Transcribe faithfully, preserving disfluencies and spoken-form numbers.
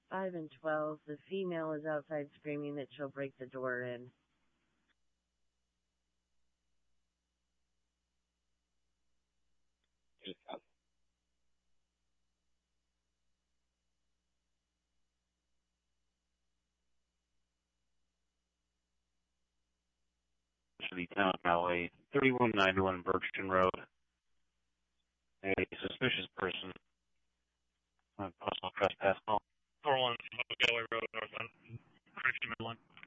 five and twelve. The female is outside screaming that she'll break the door in. The town of Maui, thirty-one ninety-one Birchton Road. A suspicious person. Uh, possible trespass call. four one Galway Road, Northland. Christian Midland.